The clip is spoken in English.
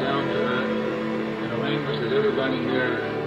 down to earth in a language that everybody here